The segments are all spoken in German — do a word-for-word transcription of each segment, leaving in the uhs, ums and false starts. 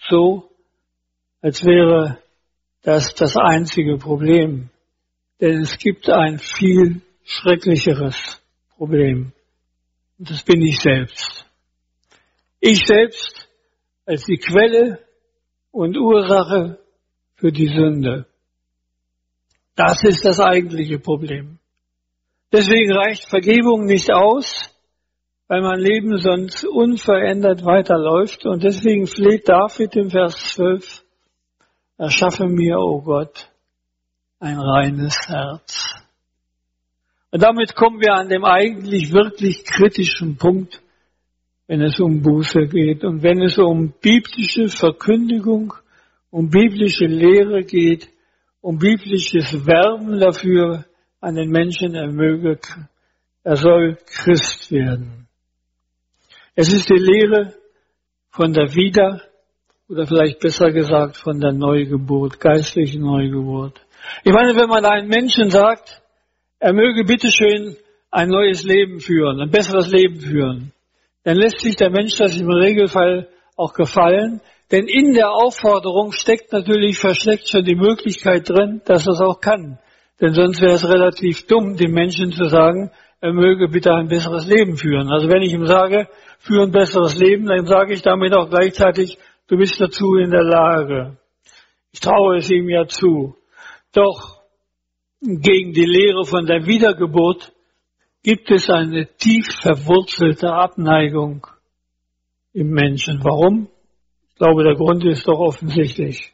so, als wäre das das einzige Problem. Denn es gibt ein viel schrecklicheres Problem. Und das bin ich selbst. Ich selbst als die Quelle und Ursache für die Sünde. Das ist das eigentliche Problem. Deswegen reicht Vergebung nicht aus, weil mein Leben sonst unverändert weiterläuft. Und deswegen fleht David im Vers zwölf, erschaffe mir, o oh Gott, ein reines Herz. Und damit kommen wir an dem eigentlich wirklich kritischen Punkt, wenn es um Buße geht und wenn es um biblische Verkündigung, um biblische Lehre geht, um biblisches Werben dafür an den Menschen, er möge, er soll Christ werden. Es ist die Lehre von der Wieder- oder vielleicht besser gesagt von der Neugeburt, geistlichen Neugeburt. Ich meine, wenn man einem Menschen sagt, er möge bitteschön ein neues Leben führen, ein besseres Leben führen, dann lässt sich der Mensch das im Regelfall auch gefallen, denn in der Aufforderung steckt natürlich versteckt schon die Möglichkeit drin, dass er es auch kann. Denn sonst wäre es relativ dumm, dem Menschen zu sagen, er möge bitte ein besseres Leben führen. Also wenn ich ihm sage, führe ein besseres Leben, dann sage ich damit auch gleichzeitig, du bist dazu in der Lage. Ich traue es ihm ja zu. Doch gegen die Lehre von der Wiedergeburt gibt es eine tief verwurzelte Abneigung im Menschen. Warum? Ich glaube, der Grund ist doch offensichtlich.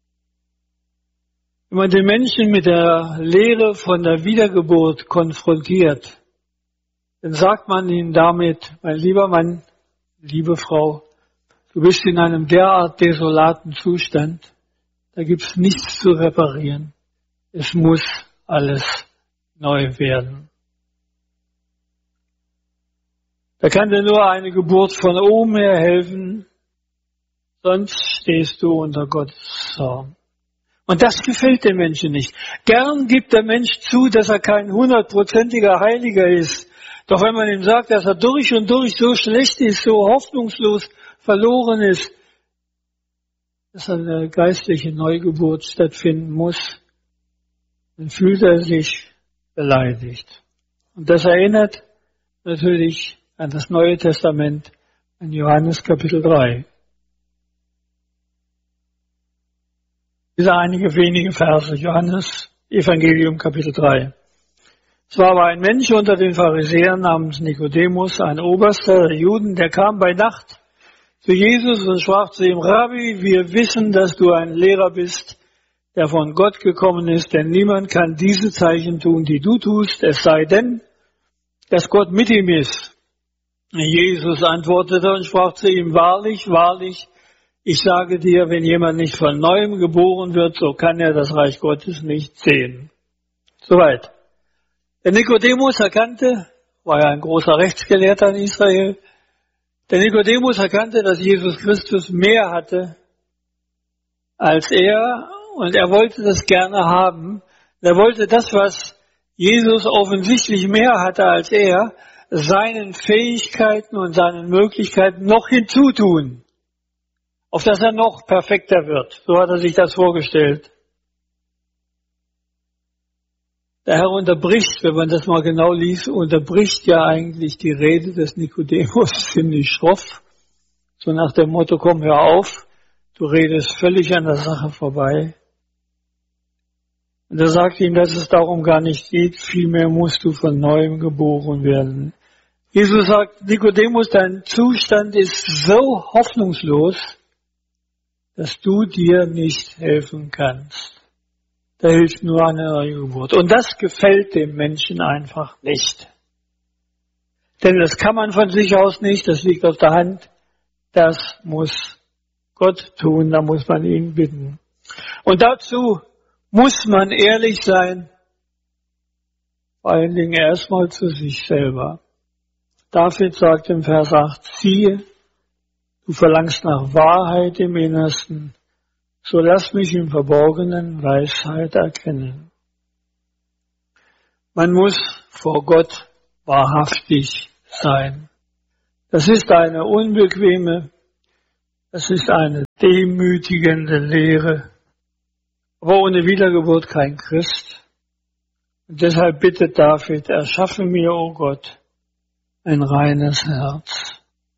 Wenn man den Menschen mit der Lehre von der Wiedergeburt konfrontiert, dann sagt man ihm damit, mein lieber Mann, liebe Frau, du bist in einem derart desolaten Zustand, da gibt's nichts zu reparieren. Es muss alles neu werden. Da kann dir nur eine Geburt von oben her helfen, sonst stehst du unter Gottes Zorn. Und das gefällt dem Menschen nicht. Gern gibt der Mensch zu, dass er kein hundertprozentiger Heiliger ist. Doch wenn man ihm sagt, dass er durch und durch so schlecht ist, so hoffnungslos verloren ist, dass eine geistliche Neugeburt stattfinden muss, dann fühlt er sich beleidigt. Und das erinnert natürlich an das Neue Testament, an Johannes Kapitel drei. Diese einige wenige Verse, Johannes Evangelium Kapitel drei. Es war aber ein Mensch unter den Pharisäern namens Nikodemus, ein Oberster der Juden, der kam bei Nacht zu Jesus und sprach zu ihm, Rabbi, wir wissen, dass du ein Lehrer bist, der von Gott gekommen ist, denn niemand kann diese Zeichen tun, die du tust, es sei denn, dass Gott mit ihm ist. Jesus antwortete und sprach zu ihm, wahrlich, wahrlich, ich sage dir, wenn jemand nicht von Neuem geboren wird, so kann er das Reich Gottes nicht sehen. Soweit. Der Nikodemus erkannte, war ja ein großer Rechtsgelehrter in Israel, der Nikodemus erkannte, dass Jesus Christus mehr hatte als er, und er wollte das gerne haben. Er wollte das, was Jesus offensichtlich mehr hatte als er, seinen Fähigkeiten und seinen Möglichkeiten noch hinzutun, auf dass er noch perfekter wird. So hat er sich das vorgestellt. Der Herr unterbricht, wenn man das mal genau liest, unterbricht ja eigentlich die Rede des Nikodemus ziemlich schroff. So nach dem Motto, komm, hör auf, du redest völlig an der Sache vorbei. Und er sagt ihm, dass es darum gar nicht geht, vielmehr musst du von Neuem geboren werden. Jesus sagt, Nikodemus, dein Zustand ist so hoffnungslos, dass du dir nicht helfen kannst. Da hilft nur eine neue Geburt. Und das gefällt dem Menschen einfach nicht. Denn das kann man von sich aus nicht, das liegt auf der Hand. Das muss Gott tun, da muss man ihn bitten. Und dazu muss man ehrlich sein, vor allen Dingen erstmal zu sich selber. David sagt im Vers acht, siehe, du verlangst nach Wahrheit im Innersten, so lass mich im Verborgenen Weisheit erkennen. Man muss vor Gott wahrhaftig sein. Das ist eine unbequeme, das ist eine demütigende Lehre, aber ohne Wiedergeburt kein Christ. Und deshalb bittet David, erschaffe mir, o Gott, ein reines Herz.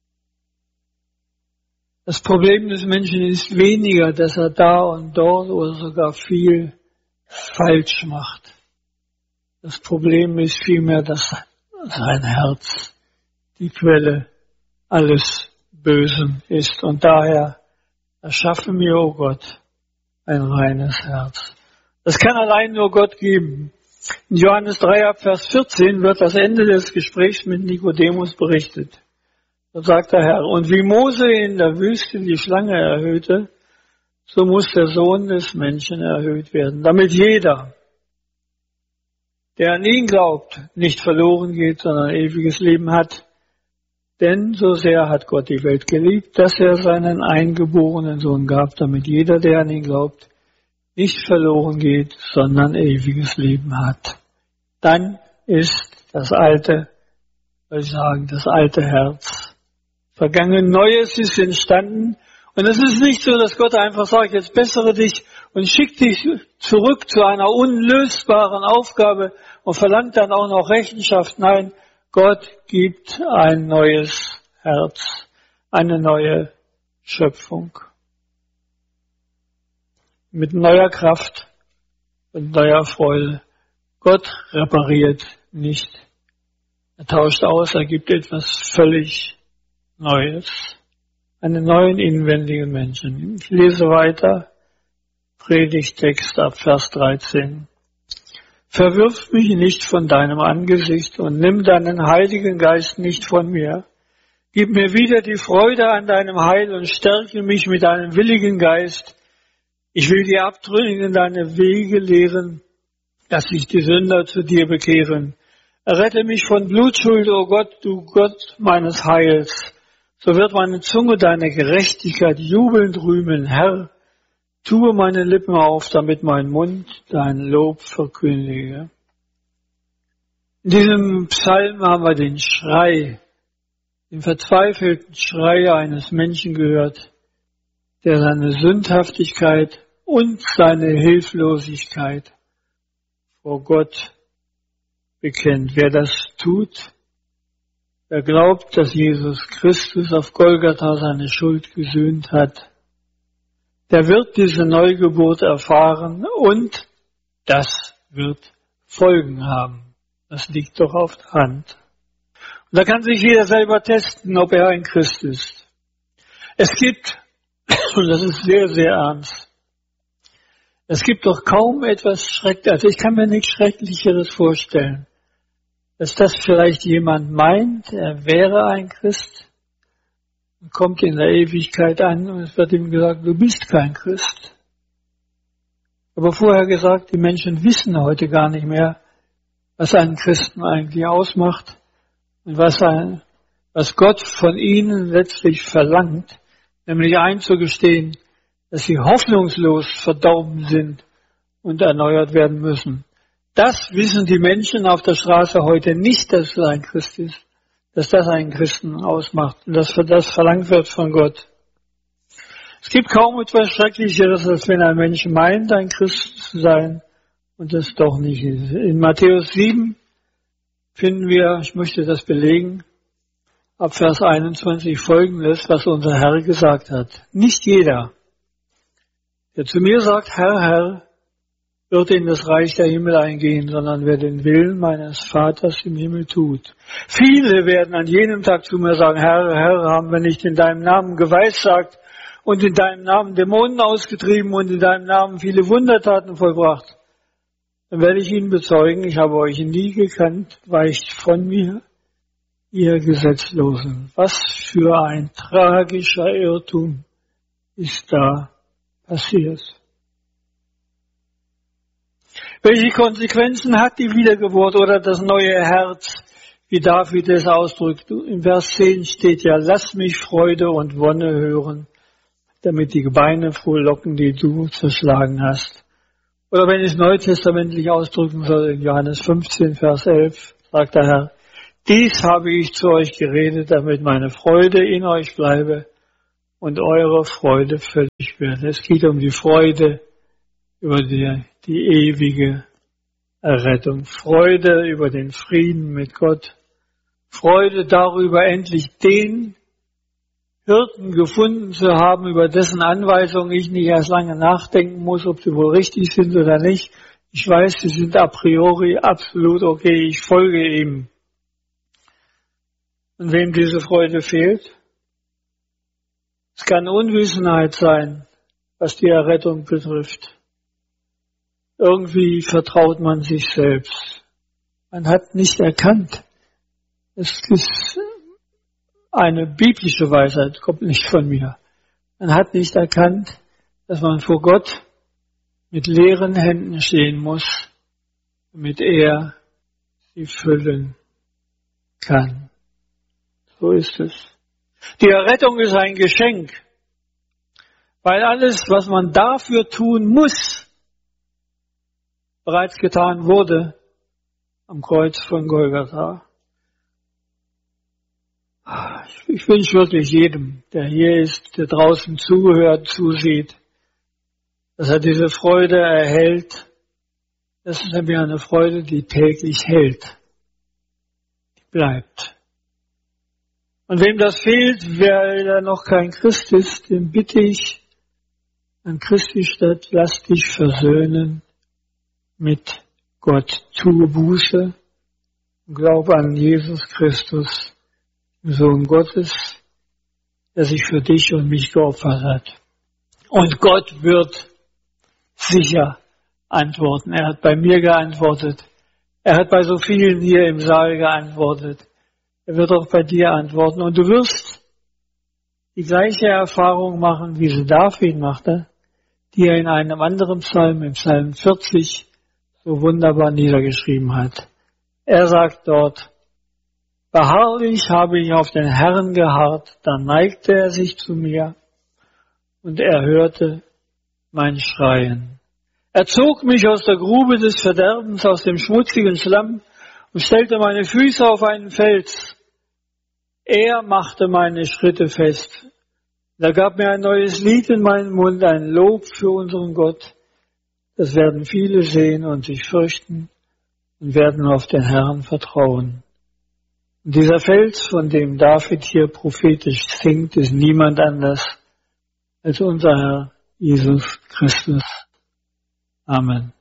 Das Problem des Menschen ist weniger, dass er da und dort oder sogar viel falsch macht. Das Problem ist vielmehr, dass sein Herz die Quelle alles Bösen ist. Und daher erschaffe mir, o Gott, ein reines Herz. Das kann allein nur Gott geben. In Johannes drei, Vers vierzehn wird das Ende des Gesprächs mit Nikodemus berichtet. Da sagt der Herr, und wie Mose in der Wüste die Schlange erhöhte, so muss der Sohn des Menschen erhöht werden, damit jeder, der an ihn glaubt, nicht verloren geht, sondern ewiges Leben hat. Denn so sehr hat Gott die Welt geliebt, dass er seinen eingeborenen Sohn gab, damit jeder, der an ihn glaubt, nicht verloren geht, sondern ewiges Leben hat. Dann ist das alte, soll ich sagen, das alte Herz vergangen, Neues ist entstanden. Und es ist nicht so, dass Gott einfach sagt, jetzt bessere dich und schick dich zurück zu einer unlösbaren Aufgabe und verlangt dann auch noch Rechenschaft. Nein, Gott gibt ein neues Herz, eine neue Schöpfung. Mit neuer Kraft und neuer Freude. Gott repariert nicht. Er tauscht aus, er gibt etwas völlig Neues. Einen neuen inwendigen Menschen. Ich lese weiter. Predigtext ab Vers dreizehn. Verwirf mich nicht von deinem Angesicht und nimm deinen Heiligen Geist nicht von mir. Gib mir wieder die Freude an deinem Heil und stärke mich mit deinem willigen Geist. Ich will die Abtrünnigen deine Wege lehren, dass sich die Sünder zu dir bekehren. Errette mich von Blutschuld, o Gott, du Gott meines Heils. So wird meine Zunge deine Gerechtigkeit jubelnd rühmen. Herr, tue meine Lippen auf, damit mein Mund dein Lob verkündige. In diesem Psalm haben wir den Schrei, den verzweifelten Schrei eines Menschen gehört, der seine Sündhaftigkeit und seine Hilflosigkeit vor Gott bekennt. Wer das tut, wer glaubt, dass Jesus Christus auf Golgatha seine Schuld gesühnt hat, der wird diese Neugeburt erfahren und das wird Folgen haben. Das liegt doch auf der Hand. Und da kann sich jeder selber testen, ob er ein Christ ist. Es gibt, und das ist sehr, sehr ernst, es gibt doch kaum etwas Schreckliches, also ich kann mir nichts Schrecklicheres vorstellen, dass das vielleicht jemand meint, er wäre ein Christ, und kommt in der Ewigkeit an und es wird ihm gesagt, du bist kein Christ. Aber vorher gesagt, die Menschen wissen heute gar nicht mehr, was einen Christen eigentlich ausmacht und was, ein, was Gott von ihnen letztlich verlangt, nämlich einzugestehen, dass sie hoffnungslos verdorben sind und erneuert werden müssen. Das wissen die Menschen auf der Straße heute nicht, dass es ein Christ ist, dass das einen Christen ausmacht und dass das verlangt wird von Gott. Es gibt kaum etwas Schrecklicheres, als wenn ein Mensch meint, ein Christ zu sein und es doch nicht ist. In Matthäus sieben finden wir, ich möchte das belegen, ab Vers einundzwanzig Folgendes, was unser Herr gesagt hat. Nicht jeder, der zu mir sagt, Herr, Herr, wird in das Reich der Himmel eingehen, sondern wer den Willen meines Vaters im Himmel tut. Viele werden an jenem Tag zu mir sagen, Herr, Herr, haben wir nicht in deinem Namen geweissagt und in deinem Namen Dämonen ausgetrieben und in deinem Namen viele Wundertaten vollbracht? Dann werde ich ihnen bezeugen, ich habe euch nie gekannt, weicht von mir, ihr Gesetzlosen. Was für ein tragischer Irrtum ist da passiert. Welche Konsequenzen hat die Wiedergeburt oder das neue Herz, wie David es ausdrückt? Im Vers zehn steht ja, lass mich Freude und Wonne hören, damit die Gebeine frohlocken, die du zerschlagen hast. Oder wenn ich es neutestamentlich ausdrücken soll, in Johannes fünfzehn, Vers elf, sagt der Herr, dies habe ich zu euch geredet, damit meine Freude in euch bleibe und eure Freude völlig wird. Es geht um die Freude über die, die ewige Errettung, Freude über den Frieden mit Gott, Freude darüber, endlich den Hirten gefunden zu haben, über dessen Anweisungen ich nicht erst lange nachdenken muss, ob sie wohl richtig sind oder nicht. Ich weiß, sie sind a priori absolut okay, ich folge ihm. Und wem diese Freude fehlt? Es kann Unwissenheit sein, was die Errettung betrifft. Irgendwie vertraut man sich selbst. Man hat nicht erkannt. Es ist eine biblische Weisheit, kommt nicht von mir. Man hat nicht erkannt, dass man vor Gott mit leeren Händen stehen muss, damit er sie füllen kann. So ist es. Die Errettung ist ein Geschenk, weil alles, was man dafür tun muss, bereits getan wurde am Kreuz von Golgatha. Ich wünsche wirklich jedem, der hier ist, der draußen zuhört, zusieht, dass er diese Freude erhält. Das ist nämlich eine Freude, die täglich hält, die bleibt. Und wem das fehlt, weil er noch kein Christ ist, den bitte ich an Christi statt, lass dich versöhnen mit Gott. Tue Buße und glaub an Jesus Christus, den Sohn Gottes, der sich für dich und mich geopfert hat. Und Gott wird sicher antworten. Er hat bei mir geantwortet. Er hat bei so vielen hier im Saal geantwortet. Er wird auch bei dir antworten. Und du wirst die gleiche Erfahrung machen, wie sie David machte, die er in einem anderen Psalm, im Psalm vierzig, so wunderbar niedergeschrieben hat. Er sagt dort, beharrlich habe ich auf den Herrn geharrt, dann neigte er sich zu mir und er hörte mein Schreien. Er zog mich aus der Grube des Verderbens, aus dem schmutzigen Schlamm und stellte meine Füße auf einen Fels. Er machte meine Schritte fest. Er gab mir ein neues Lied in meinen Mund, ein Lob für unseren Gott. Das werden viele sehen und sich fürchten und werden auf den Herrn vertrauen. Und dieser Fels, von dem David hier prophetisch singt, ist niemand anders als unser Herr Jesus Christus. Amen.